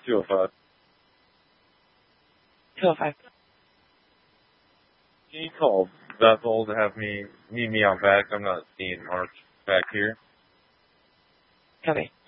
205. 205. Can you call Bethel to have me meet me out back? I'm not seeing March back here. Copy.